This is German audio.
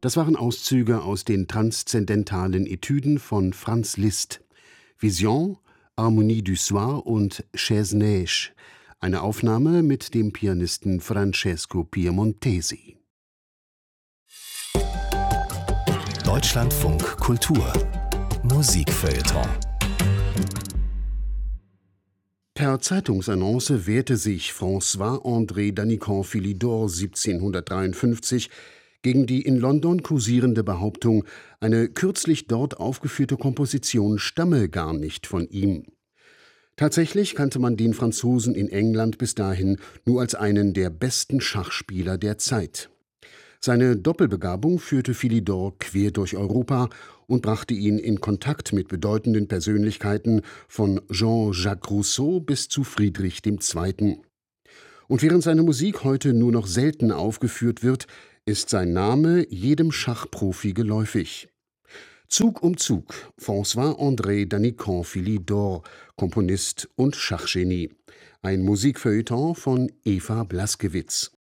Das waren Auszüge aus den transzendentalen Etüden von Franz Liszt. Vision, Harmonie du Soir und Chaise Neige. Eine Aufnahme mit dem Pianisten Francesco Piemontesi. Deutschlandfunk Kultur Musikfeuilleton. Per Zeitungsannonce wehrte sich François-André Danican-Philidor 1753 gegen die in London kursierende Behauptung, eine kürzlich dort aufgeführte Komposition stamme gar nicht von ihm. Tatsächlich kannte man den Franzosen in England bis dahin nur als einen der besten Schachspieler der Zeit. Seine Doppelbegabung führte Philidor quer durch Europa und brachte ihn in Kontakt mit bedeutenden Persönlichkeiten von Jean-Jacques Rousseau bis zu Friedrich II. Und während seine Musik heute nur noch selten aufgeführt wird, ist sein Name jedem Schachprofi geläufig. Zug um Zug, François-André Danican-Philidor, Komponist und Schachgenie. Ein Musikfeuilleton von Eva Blaskewitz.